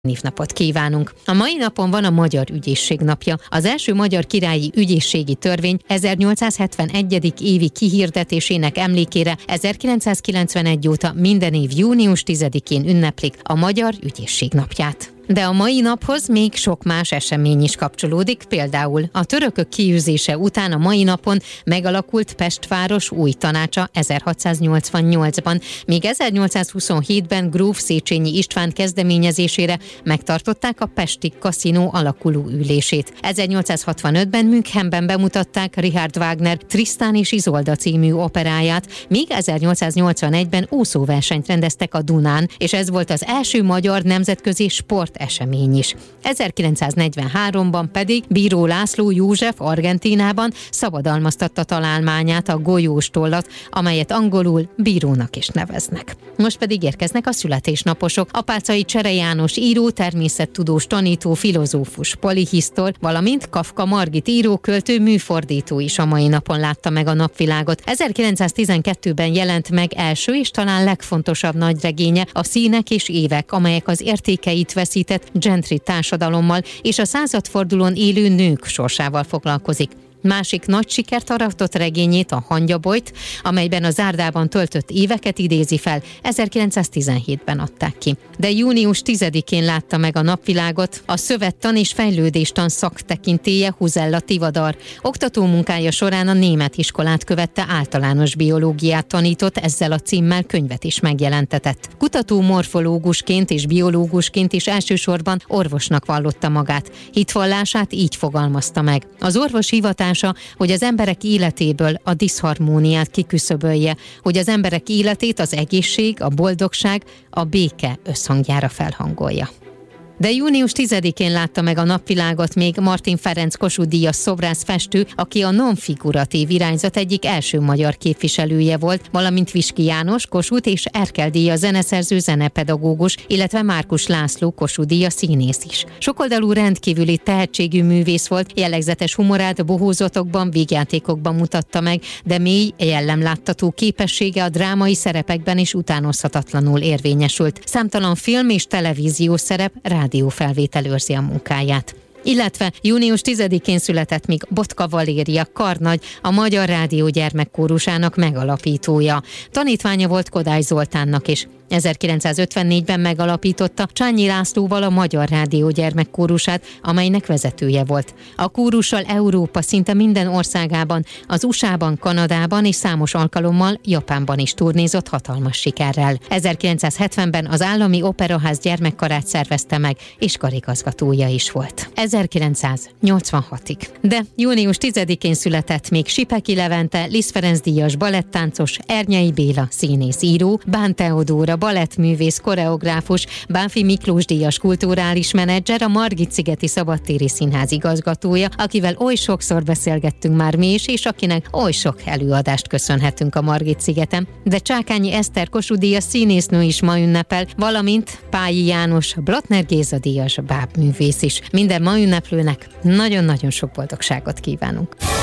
Névnapot kívánunk! A mai napon van a Magyar Ügyészség napja. Az első magyar királyi ügyészségi törvény 1871. évi kihirdetésének emlékére 1991 óta minden év június 10-én ünneplik a Magyar Ügyészség napját. De a mai naphoz még sok más esemény is kapcsolódik, például a törökök kiűzése után a mai napon megalakult Pest város új tanácsa 1688-ban, míg 1827-ben gróf Széchenyi István kezdeményezésére megtartották a pesti kaszinó alakuló ülését. 1865-ben Münchenben bemutatták Richard Wagner Tristan és Isolda című operáját, míg 1881-ben úszóversenyt rendeztek a Dunán, és ez volt az első magyar nemzetközi sportesemény is. 1943-ban pedig Bíró László József Argentínában szabadalmaztatta találmányát, a golyós tollat, amelyet angolul bírónak is neveznek. Most pedig érkeznek a születésnaposok. Apáczai Csere János író, természettudós, tanító, filozófus, polihisztor, valamint Kafka Margit író, költő, műfordító is a mai napon látta meg a napvilágot. 1912-ben jelent meg első és talán legfontosabb nagyregénye, a Színek és évek, amelyek az értékeit veszített gentry társadalommal és a századfordulón élő nők sorsával foglalkozik. Másik nagy sikert aratott regényét, a Hangyabolyt, amelyben a zárdában töltött éveket idézi fel, 1917-ben adták ki. De június 10-én látta meg a napvilágot a szövettan és fejlődéstan szaktekintélye Huzella Tivadar. Oktatómunkája során a német iskolát követte, általános biológiát tanított, ezzel a címmel könyvet is megjelentetett. Kutató morfológusként és biológusként is elsősorban orvosnak vallotta magát. Hitvallását így fogalmazta meg: az orvos hivatás, hogy az emberek életéből a diszharmóniát kiküszöbölje, hogy az emberek életét az egészség, a boldogság, a béke összhangjára felhangolja. De június 10-én látta meg a napvilágot még Martin Ferenc Kossuth-díjas szobrász festő, aki a non-figuratív irányzat egyik első magyar képviselője volt, valamint Viski János Kossuth és Erkel-díjas zeneszerző, zenepedagógus, illetve Márkus László Kossuth-díjas színész is. Sokoldalú, rendkívüli tehetségű művész volt, jellegzetes humorát bohózatokban, vígjátékokban mutatta meg, de mély, jellemláttató képessége a drámai szerepekben is utánozhatatlanul érvényesült. Számtalan film és televíziós szerep, rádiófelvétel őrzi a munkáját. Illetve június 10-én született még Botka Valéria karnagy, a Magyar Rádió gyermekkórusának megalapítója. Tanítványa volt Kodály Zoltánnak is. 1954-ben megalapította Csányi Lászlóval a Magyar Rádió gyermekkórusát, amelynek vezetője volt. A kórussal Európa szinte minden országában, az USA-ban, Kanadában és számos alkalommal Japánban is turnézott hatalmas sikerrel. 1970-ben az Állami Operaház gyermekkarát szervezte meg, és karigazgatója is volt. 1986-ig. De június 10-én született még Sipeki Levente, Liszt Ferenc díjas balettáncos, Ernyei Béla színész író, Bán Teodóra balettművész, koreográfus, Bánfi Miklós díjas kulturális menedzser, a Margit-szigeti Szabadtéri Színház igazgatója, akivel oly sokszor beszélgettünk már mi is, és akinek oly sok előadást köszönhetünk a Margit-szigeten. De Csákányi Eszter Kossuth-díjas színésznő is ma ünnepel, valamint Pályi János Blattner Géza díjas bábművész is. Minden ma ünneplőnek nagyon-nagyon sok boldogságot kívánunk.